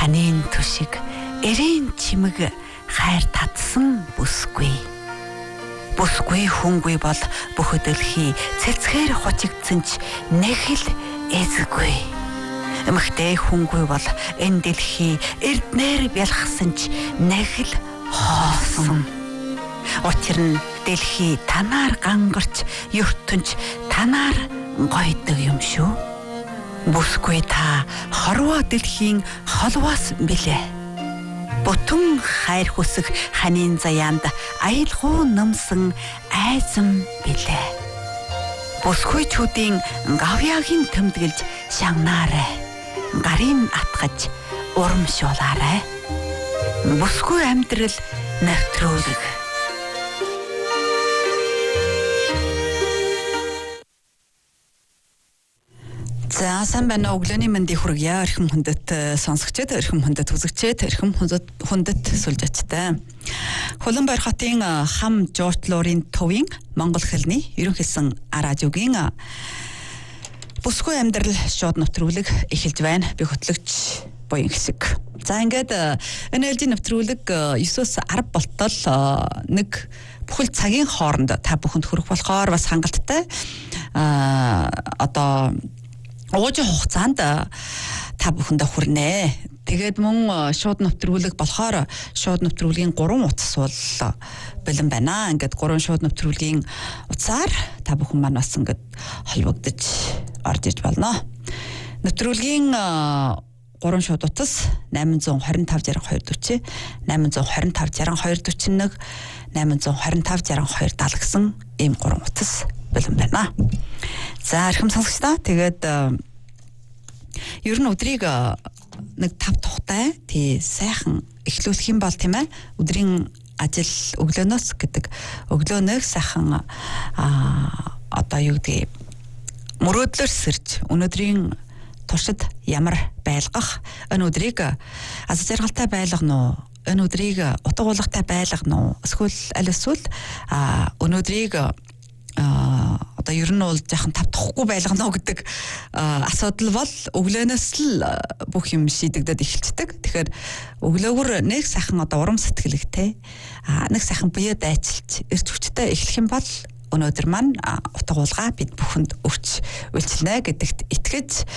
ханийн түшиг эрийн чимэг хайр татсан бүсгүй. Бүсгүй хүнгүй бол бүх дэлхий цэцгээр хучигдсан ч нэг л эзгүй. Эмхтэй хүнгүй бол энэ дэлхий эрднэр бялхсан ч нэг л хоосон. Учир нь дэлхий танаар гангарч, ертөнч танаар гойдог юм шүү. Бүсгүй та хорвоо дэлхийн холвоос билээ. Бүтэн хайр хүсэх ханийн заяанд аялгуу намсан айзам билээ. Бүсгүйчүүдийн гавьяагийн төмдгөлж шагнаарай. Гарын атгаж урамшуулаарай. Бүсгүй амьдрал навтруулаг. За сайн байна уу, өглөөний мэндийг хүргье. Эрхэм хүндэт сонсогчид, эрхэм хүндэт үзэгчид, эрхэм хүндэт сүлжээчтэй. Хөлбөмбөр хотын хам жуучлуурын төвийн Монгол хэлний ерөнхийсэн радиогийн бүсгүй амьдрал шууд нэвтрүүлэг эхэлж байна. Би хөтлөгч Буян хэсэг. За ингээд энэ ээлжийн нэвтрүүлэг 9-10 болтол нэг бүхэл цагийн хооронд та бүхэнд хүрэх болохоор бас хангалттай одоо ууж хугацаанд та бүхэндээ хүрнэ. Тэгээд мөн шууд нэвтрүүлэг болохоор шууд нэвтрүүлгийн 3 утас бол бэлэн байна. Ингээд 3 шууд нэвтрүүлгийн утсаар та бүхэн маань бас ингээд холбогдож орж иж болно. Нэвтрүүлгийн 3 шууд утас 825 62 40 825 62 41 825 62 70 гэсэн ийм 3 утас бэлэн байна. За эрхэм сонсогчдоо тэгээд ер нь өдрийг нэг 5 тухтай тий сайхан эхлүүлэх юм бол тийм ээ өдрийн ажил өглөөнөөс гэдэг өглөөнөө сайхан одоо юу гэдэг мөрөөдлөөр сэрж өнөөдрийн туршид ямар байлгах энэ өдрийг аз жаргалтай байлгана уу энэ өдрийг утга уулгатай байлгана уу эсвэл өнөөдрийг одоо ер нь бол жоохон тавтахгүй байлгана гэдэг асуудал бол өглөөнөөс л бүх юм шийдэгдээд эхэлцдэг. Тэгэхээр өглөөгөр нэг сайхан одоо урам сэтгэлэгтэй нэг сайхан бие дайчилж эрч хүчтэй эхлэх юм бол өнөөдөр маань утга уулгаа бид бүхэнд өгч үйлчилнэ гэдэгт итгэж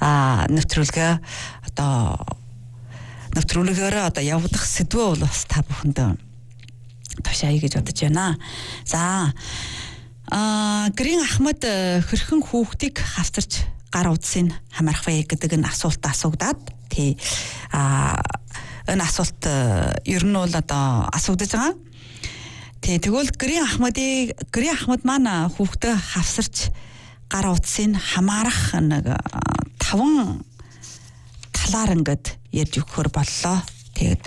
нэвтрүүлгээр одоо явагдах сэдвээ бол бас та бүхэнд тушаая гэж бодож байна. За Грин Ахмад хэрхэн хүүхдийг хавцарч гар утсыг хамаарах вэ гэдэг энэ асуулт асуугдаад тий энэ асуулт ер нь бол одоо асуугдаж байгаа. Тий тэгвэл Грин Ахмад маань хүүхдээ хавсарч гар утсыг хамаарах нэг 5 талаар ингээд ярьж өгөхөр боллоо. Тэгээд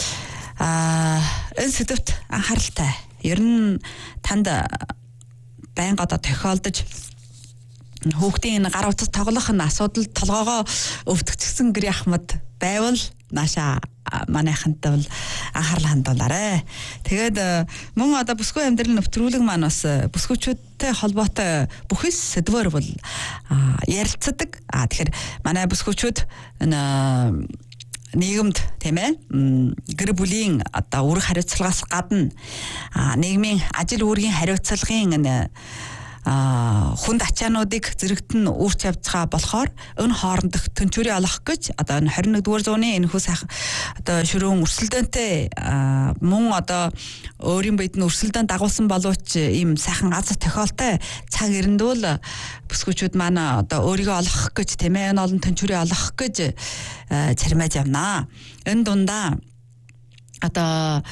энэ сэдвт анхааралтай. Ер нь танд байнга одоо тохиолдож хүүхдийн энэ гар утас тоглох нь асуудал толгоогоо өвдөгчсөн Грин Ахмад байвал нааша манайхантай бол анхаарал хандуулаарэ. Тэгээд мөн одоо бүсгүй амьдрал нэвтрүүлэг маань бас бүсгүйчүүдтэй холбоотой бүхэл сэдвээр бол ярилцдаг. Тэгэхээр манай бүсгүйчүүд энэ нийгэмд тийм ээ гэр бүлийн одоо үүрэг хариуцлагаас гадна нийгмийн ажил үүргийн хариуцлагын энэ хүнд ачаануудыг зэрэгтэн үүрч явж байгаа болохоор энэ хоорондох төнчүүрийг олох гэж одоо энэ 21-р зууны энэхүү сайхан одоо ширүүн өрсөлдөөнтэй мөн одоо өөрийн биед нь өрсөлдөөн дагуулсан боловч ийм сайхан аз тохиолтой цаг эрэндүүл бүсгүйчүүд маань одоо өөрийгөө олох гэж тийм ээ энэ олон төнчүүрийг олох гэж царимаж явнаа. Энэ дундаа одоо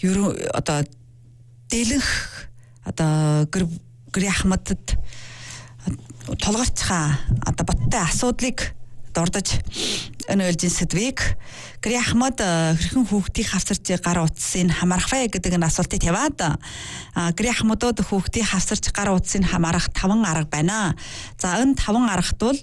дэлгэх одоо Грин Ахмадд тулгарчхаа одоо боттой асуудлыг дурдж энэ ээлжийн сэдвийг Грин Ахмад хэрхэн хүүхдийг хавсарч гар утсыг хамаарах вэ гэдэг энэ асуултыг тавиад Грин Ахмадууд хүүхдийг хавсарч гар утсыг хамаарах 5 арга байна. За энэ 5 аргад бол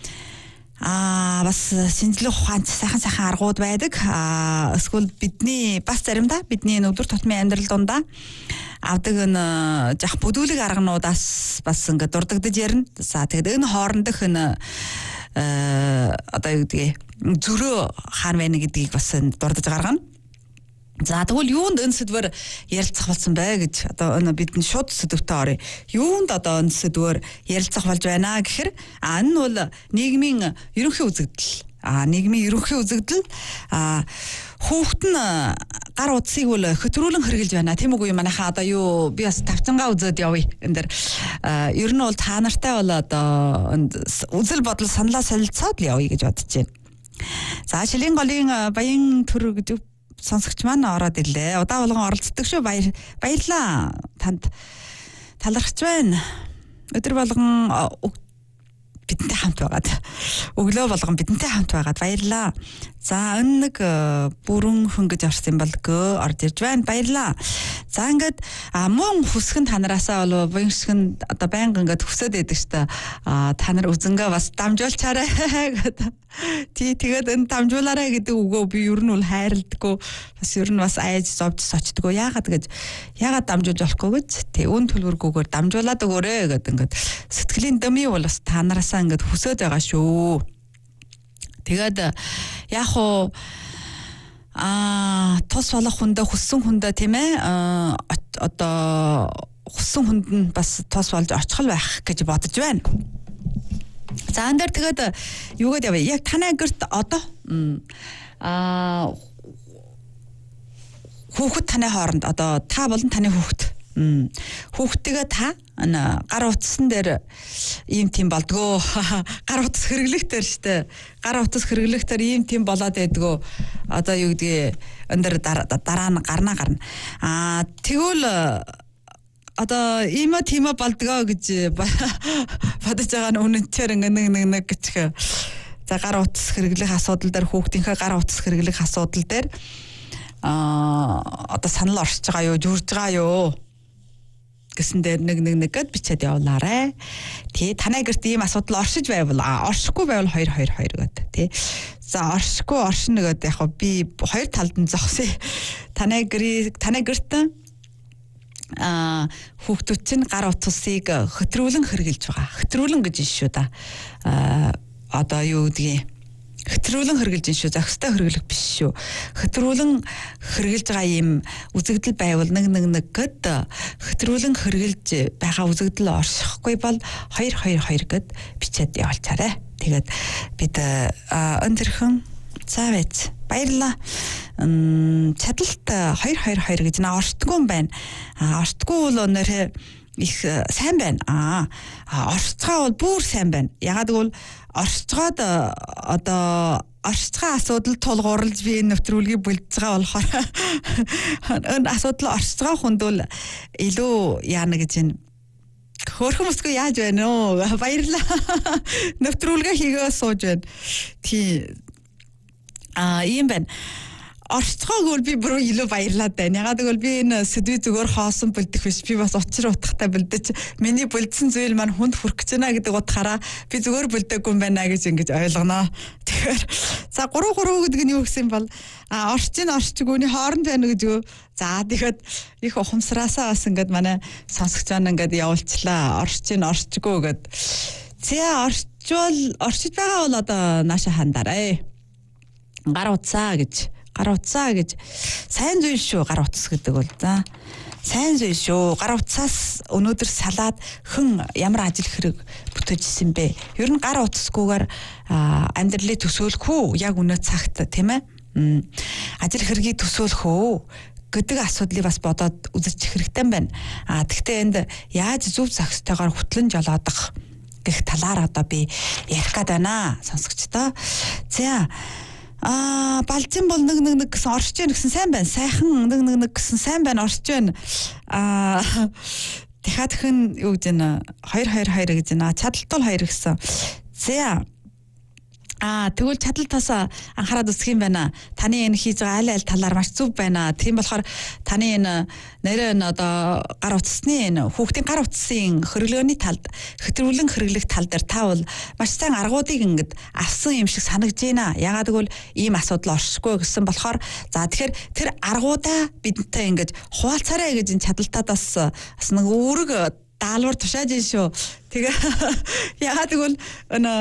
бас шинжлэх ухаанд сайхан аргууд байдаг. Эсвэл бидний бас заримдаа бидний өдөр тутмын амьдрал дундаа авдаг энэ жах бүдүүлэг аргануудаас бас ингээд дурддагдж ярина. За тэгээд энэ хоорондох энэ одоо юу гэдгийг зөрөө хаана байна гэдгийг бас дурдж гаргана. За тэгвэл юунд энэ сэдвэр ярилцах болсон бэ гэж одоо бид нь шууд сэдвтэ оръё. Юунд одоо энэ сэдвэр ярилцах болж байна гэхээр энэ бол нийгмийн ерөнхий үзэгдэл. Нийгмийн ерөнхий үзэгдэл хүүхэд нь гар утсыг бол хөтрүүлэн хэрглэж байна. Тийм үгүй манайхаа одоо юу би бас тавцангаа үзээд явъя. Энд дэр ер нь бол та нартай бол одоо үзэл бодол саналаа солилцоод л явъя гэж бодож байна. За Шилийн голын баян төр гэж сонсогч маань ороод ирлээ. Удаа болгон оролцдог шүү. Баярлаа. Танд талархаж байна. Өдөр болгон бидэнтэй хамт байгаад өглөө болгон бидэнтэй хамт байгаад баярлаа. За нэг бүрэн хүн гэж орсон юм болгоо орж ирж байна. Баярлаа. За ингээд мөн хүсгэн танараасаа бол буян шигэн одоо байнга ингээд хүсээд байдаг штэ. Та нар үзэнгээ бас дамжуулчаарай гэдэг. Тэгээд энэ дамжуулаарай гэдэг үгөө би ер нь бол хайрладаггүй. Бас ер нь бас айж зовж сочдгоо. Яагаад дамжуулж болохгүй гэж. Тэг үн төлбөргүйгээр дамжуулаад өгөөрэй гэдэг ингээд сэтгэлийн дөмий бол бас та нараасаа ингээд хүсээд байгаа шүү. Тэгээд яг уу тус болох хүндээ хүссэн хүндээ тийм ээ одоо хүссэн хүнд нь бас тус болж очихл байх гэж бодож байна. За энэ дээр тэгээд юугээд явъя? Яг танай гэрт одоо хүүхэд таны хооронд одоо та болон таны хүүхэд хүүхдтэйгээ та гар утсан дээр ийм тийм болдгоо. Гар утас хэрэглэхтэр штэ. Гар утас хэрэглэхтэр ийм тийм болоод байдгоо. Одоо юу гэдгийг энэ дараа нь гарна. Тэгвэл одоо иймэ тиймэ болдгоо гэж бодож байгаа нь үнэнчээр нэг гэх. За гар утас хэрэглэх асуудал дээр хүүхдийнхээ гар утас хэрэглэх асуудал дээр одоо санал оршиж байгаа юу, журж байгаа юу гэсэн дээр нэг гэд бичээд явуулаарай. Тий танай гэрт ийм асуудал оршиж байвал оршихгүй байвал 2 гэд тий. За оршихгүй оршино гэдэг яг би хоёр талд нь зогсъё. Танай гэрт хүүхдүүд чинь гар утсыг хөтрүүлэн хэрглэж байгаа. Хөтрүүлэн гэж шүү да. Одоо юу гэдгийг хөтрүүлэн хэрглэж шүү. Зохистой хэрглэх биш шүү. Хөтрүүлэн хэрглэж байгаа юм үзэгдэл байвал нэг гэд хөтрүүлэн хэрглэж байгаа үзэгдэл оршихгүй бол 2 гэд бичээд явуулчаарай. Тэгээд бид өнтерхэн за байц. Баярлаа. Чадалт 2 гэж оршдгүй юм байна. Оршдгүй бол өнөр их сайн байна. Оршцгаа бол бүр сайн байна. Ягаад гэвэл оршцгаад одоо оршцгаа асуудал тулгуурлаж би энэ нэвтрүүлгийг бэлдэж байгаа болохоор энэ асуудал оршцгаа хүнд бол илүү яана гэж байна. Хөөрхөн өсгөө яаж байна вэ? Баярлаа. Нэвтрүүлгээ хийгээ сууж байна. Тий ийм байна. Орцгоогоор би бүр илүү баярлаад байна. Ягаад гэвэл би энэ сэдвийг зүгээр хоосон бэлдэх биш. Би бас учир утгатай бэлдэж миний бэлдсэн зүйл маань хүнд хүрэх гэж байна гэдэг утгаараа би зүгээр бэлдээгүй юм байна гэж ингэж ойлгоно. Тэгэхээр за 3 гэдэг нь юу гэсэн бол орчгүйний хооронд байна гэж юу. За тэгэхэд их ухамсараасаа бас ингээд манай сонсогч маань ингээд явуулчлаа. Орчгүй гэд. За орчиж байгаа бол одоо нааша хандаарай. Гар утсаа гэж сайн зүйл шүү гар утас гэдэг бол за сайн зүйл шүү гар утсаас өнөөдөр салаад хэн ямар ажил хэрэг бүтээжсэн бэ ер нь гар утасгүйгээр амьдралыг төсөөлөх үү яг өнөө цагт тийм ээ ажил хэргийг төсөөлөх үү гэдэг асуудлыг бас бодоод үзэж хэрэгтэй байна. Тэгвэл энд яаж зөв зохистойгоор хөтлөн жолоодох гэх талаар одоо би ярих гээд байна сонсогчдоо. За балзин бол нэг гэсэн оршиж яах гэсэн сайн байна. Сайхан нэг гэсэн сайн байна оршиж байна. Дахиад юу гэж байна? 2 гэж байна. Чадалтал 2 гэсэн. За тэгвэл чадалтаас анхаарал үзэх юм байна. Таны энэ хийж байгаа аль талаар маш зөв байна. Тийм болохоор таны энэ нэрээ одоо гар утасны энэ хүүхдийн гар утасын хөргөлөөний талд хөтрүүлэн хэрэглэх тал дээр та бол маш сайн аргуудыг ингэж авсан юм шиг санагдж байна. Ягаад гэвэл ийм асуудал оршихгүй гэсэн болохоор за тэгэхээр тэр аргуудаа бидэнтэй ингэж хуваалцаарай гэж энэ чадалтаас бас нэг үүрэг даалгавар тушааж ийн шүү. Тэгээ ягаад гэвэл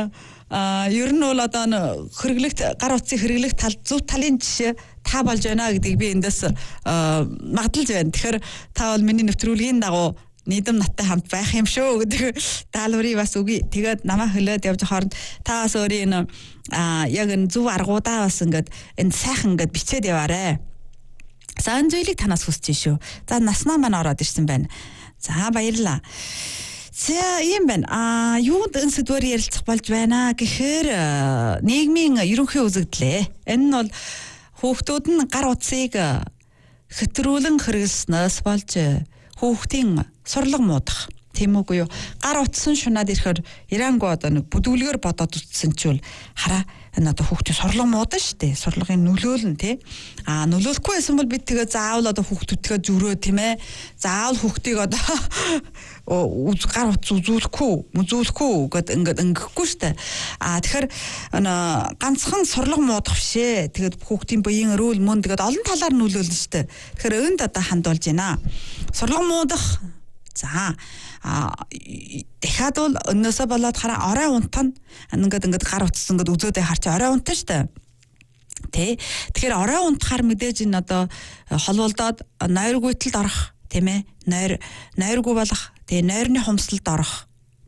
ер нь бол одоо хэрэглэгт гар утсыг хэрэглэх тал зөв талын жишээ та болж байна гэдгийг би эндээс магадalж байна. Тэгэхээр та бол миний нэвтрүүлгийн дагуу нийдэм наттай хамт байх юм шүү гэдэг даалгаврыг бас үгүй. Тэгээд намаа хөлөөд явж хооронд та бас өөрийн яг энэ зөв аргуудаа бас ингээд энэ сайхан ингээд бичээд яваарэ. За энэ зүйлийг танаас хүсэж шүү. За наснаа маань ороод ирсэн байна. За баярлалаа. За ийм байна. Юунд энэ сэдвээр ярилцах болж байна гэхээр нийгмийн ерөнхий үзэгдлээ. Энэ нь бол хүүхдүүд нь гар утсыг хэтрүүлэн хэрэглэснээс болж хүүхдийн сурлага муудах тийм үгүй юу? Гар утсан шунаад ирэхээр Ирангүй одоо нэг бүдүүлгээр бодоод үтсэн чүүл хараа энэ одоо хүүхдийн сурлага муудаа штэ. Сурлагын нөлөөлн тий. Нөлөөлөхгүй байсан бол бид тэгээ заавал одоо хүүхдүүдгээ зүрөө тийм ээ. Заавал хүүхдийг одоо гар утас үзүүлэхгүй гэд ингээд ингэхгүй штэ. Тэгэхээр ганцхан сурлага муудах бишээ. Тэгээд хүүхдийн биеийн эрүүл мөн тэгээд олон талаар нөлөөлнө штэ. Тэгэхээр энд одоо хандуулж байна. Сурлага муудах за дахиад бол өнөөсөө болоод хараа орой унтана ингээд гар утас ингээд үзөөдөө харч орой унтана штэ. Тэгэхээр орой унтахаар мэдээж энэ одоо холволдоод нойргүйтэл орох тийм ээ. Нойргүй болох. Тэгээ нойрны хумсдалд орох.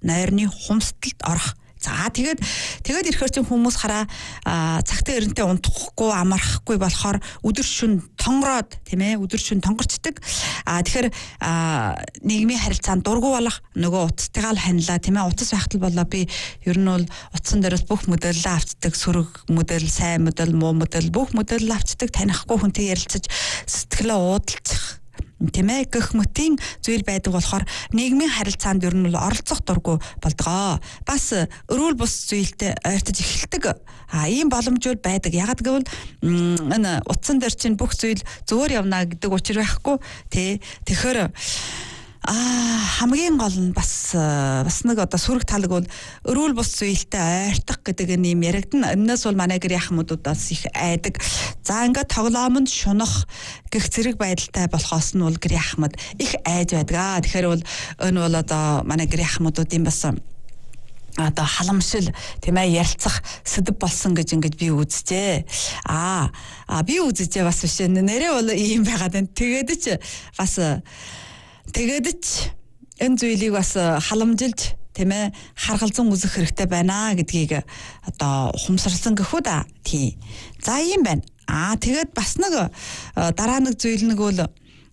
За тэгээд ирэхээр чинь хүмүүс хараа цагтаа эрентэй унтахгүй амархгүй болохоор өдөр шөнө тонгороод тийм ээ өдөр шөнө тонгорчдөг. Тэгэхээр нийгмийн харилцаанд дургу болох нөгөө утастайгаа л ханилаа тийм ээ утас байхтал болоо би ер нь бол утсан дээрээс бүх мэдээлэл авчдаг сөрөг мэдээлэл сайн мэдээлэл муу мэдээлэл бүх мэдээлэл авчдаг танихгүй хүнтэй ярилцаж сэтгэлээ уудалцах тийм ээ гэх мэтийн зүйл байдаг болохоор нийгмийн харилцаанд ер нь бол оролцох дурггүй болдгоо. Бас өрөөл бус зүйлтэй ойртож эхэлдэг. Ийм боломжууд байдаг. Ягаад гэвэл энэ утсан дээр чинь бүх зүйл зөвөр явна гэдэг учир байхгүй тий. Тэгэхээр хамгийн гол нь бас нэг одоо сүрэг талаг бол өрөөл бус зүйлтэй ойртох гэдэг юм яригдана. Энэс бол манай гэр яхмуудаас их айдаг. За ингээд тоглоомонд шунах гэх зэрэг байдалтай болохоос нь бол гэр яхмад их айж байдаг. Тэгэхээр бол энэ бол одоо манай гэр яхмуудын бас одоо халамшил тийм ээ ярилцах сэдв болсон гэж ингэж би үзжээ. Би үзжээ бас биш нэрээ бол ийм байгаад байна. Тэгээд ч энэ зүйлийг бас халамжилж тийм ээ харгалзан үзэх хэрэгтэй байна гэдгийг одоо ухамсарлан гэхүү да. Тий. За ийм байна. Тэгээд бас нэг дараа нэг зүйл нэг бол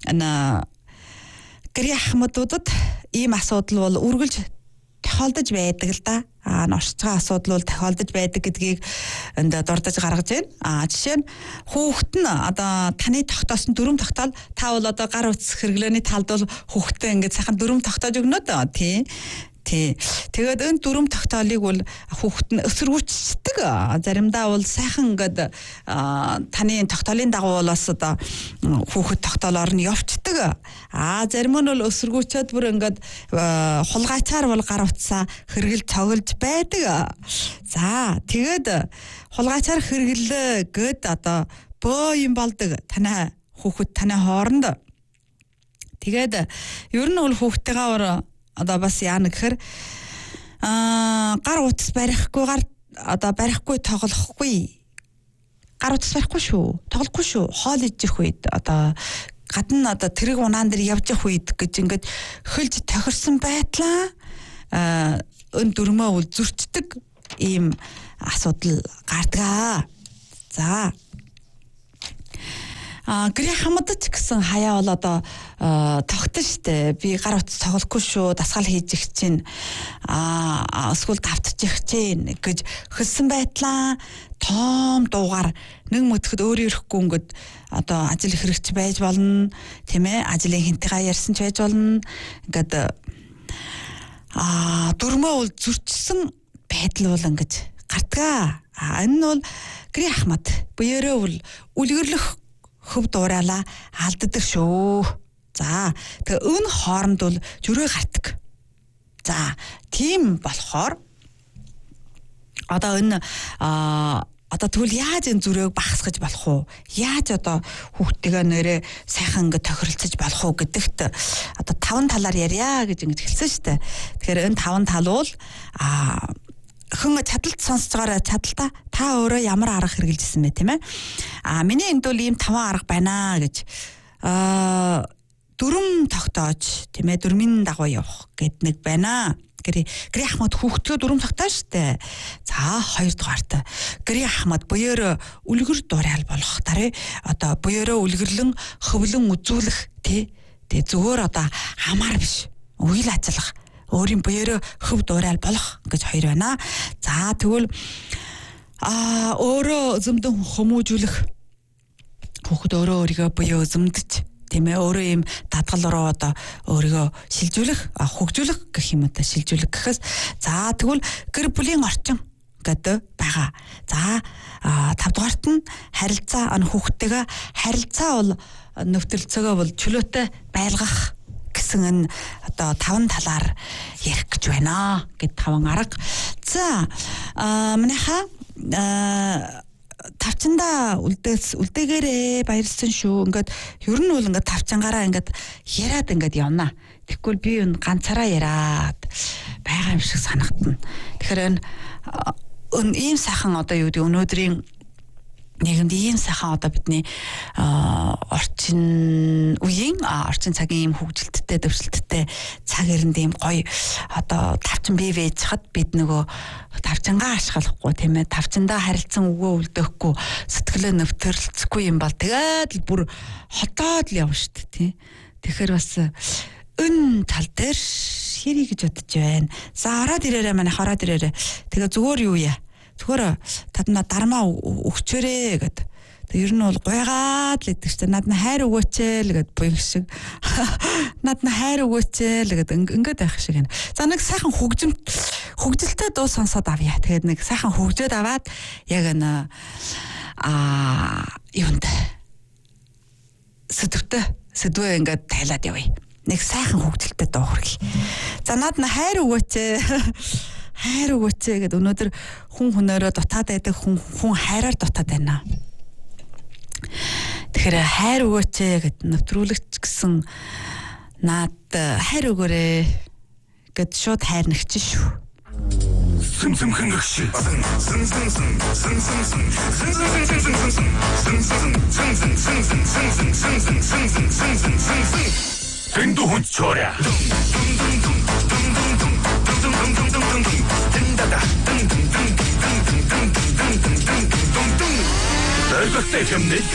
гэр ахмадуудад ийм асуудал бол үргэлж тохиолдож байдаг л да. Норшиж байгаа асуудал бол тохиолдож байдаг гэдгийг энд дурдж гаргаж байна. Жишээ нь хүүхэд нь одоо таны тогтоосон дүрм тогтоол та бол одоо гар утас хэрэглээний талд бол хүүхдээ ингээд сайхан дүрм тогтоож өгнө дөө тий. Тэгээд энэ дүрм тогтоолыг бол хүүхэд нь эсэргүүцдэг. Заримдаа бол сайхан ингээд таны тогтоолын дагуу болоос одоо хүүхэд тогтоолоор нь явцдаг. Зарим нь бол эсэргүүцээд бүр ингээд хулгайчаар бол гар утсаа хэрэгэл цоглож байдаг. За тэгээд хулгайчаар хэрэглээ гэд одоо бөө юм болдог. Танай хүүхэд танай хооронд. Тэгээд ер нь бол хүүхдтэйгээ одоо бас яана гэхээр гар утас барихгүй тоглохгүй гар утас барихгүй шүү тоглохгүй шүү хоол идэх үед одоо гадна одоо тэрэг унаан дээр явж явах үед гэж ингээд хөлж тохирсон байдлаа өн дүрмөө үл зөрчдөг ийм асуудал гардаг. За гэр хамадч гэсэн хаяа бол одоо тогтсон штэ. Би гар утас тоглохгүй шүү. Дасгал хийж их чинь эсвэл давтчих чинь гэж хэлсэн байтлаа том дуугаар нэг мөдөхөд өөрөө ирэхгүй ингээд одоо ажил хэрэгч байж болно. Тийм ээ. Ажлын хинтэйгээ ярьсан ч байж болно. Ингээд дөрмөө үл зөрчсөн байдал бол ингэж гартгаа. Энэ нь бол гэр ахмад буюурээ үл үлгэрлэх хөв дуурайлаа алддаг шүү. За тэгээ өн хооронд бол жөрөө гардаг. За тийм болохоор одоо энэ одоо тэгвэл яаж энэ зүрийг багасгаж болох уу? Яаж одоо хүүхдтэйгээ нэрээ сайхан ингэ тохиролцож болох уу гэдэгт одоо 5 талаар ярья гэж ингэж хэлсэн шүү дээ. Тэгэхээр энэ 5 тал бол хүн чадалт сонсож байгаараа чадалтаа та өөрөө ямар арга хэрэгжилсэн бэ тийм ээ? Миний энд бол ийм 5 арга байна гэж дүрм тогтоож тийм ээ дүрмийн дагуу явах гэд нэг байна. Гэрээ Ахмад хүүхдгөө дүрм тогтоож штэ. За 2 дугаарт Гэрээ Ахмад буяар үлгэр дуурайл болох дараа одоо буяараа үлгэрлэн хөвлөн үзүүлэх тий зүгээр одоо хамаар биш үйл ажиллах өөрийн буяараа хөв дуурайл болох гэж 2 байна. За тэгвэл өөрөө зөмдөн хүмүүжүүлэх хүүхэд өөрөө өөрийгөө буяа зөмдөж тийм ээ өөрөө ийм дадгал руу одоо өөрийгөө шилжүүлэх хөгжүүлэх гэх юм уу та шилжүүлэх гэхээс за тэгвэл гэр бүлийн орчин гэдэг байгаа. За 5 дугаарт нь харилцаа хүүхдтэйгээ харилцаа бол нөхцөлцөөгөө бол чөлөөтэй байлгах гэсэн энэ одоо 5 талаар ярих гэж байна гэд 5 арга. За манайха тавчандаа үлдээгээрээ баярлсан шүү. Ингээд ер нь бол ингээд тавчангаараа ингээд яриад ингээд явна. Тэгвэл би энэ ганцаараа яриад байгаа юм шиг санагдана. Тэгэхээр энэ ийм сайхан одоо юу гэдэг өнөөдрийн нийгэмд ийм сайхан одоо бидний орчин үеийн орчин цагийн ийм хөгжилттэй дэвшилттэй цаг эрэнд ийм гоё одоо тавчин бий вэж хад бид нөгөө тавчангаа ашиглахгүй тийм ээ тавчандаа харилцан өгөө үлдээхгүй сэтгэлээ нэвтэрэлцэхгүй юм бол тэгээд л бүр хотоод л явна шүү дээ тийм. Тэгэхээр бас энэ тал дээр хэрий гэж бодож байна. За ороод ирээрээ манай ороод ирээрээ. Тэгээ зүгээр юу яа. Зүгээр тадна дармаа өгчөөрэй гэд. Тэг ер нь бол гуйгаад л идэг чинь надад хайр өгөөч л гэд буян шиг. Надад хайр өгөөч л гэд ингээд байх шиг байна. За нэг сайхан хөгжилтэй дуу сонсоод авъя. Тэгээд нэг сайхан хөгжөөд аваад яг энэ юунд сэдвээ ингээд тайлаад явъя. Нэг сайхан хөгжилтэй дуу хүргье. За надад хайр өгөөч. Хайр өгөөч гэд өнөөдөр хүн хүнээрээ дутаад байдаг хүн хайраар дутаад байна. Тэгэхээр хайр өгөөч гэд нэвтрүүлэгч гэсэн наад хайр өгөөрэй гэд шууд хайр нэгчин шүү. Тэнду хүн чоря. Дөрөвтэй хэмнэлт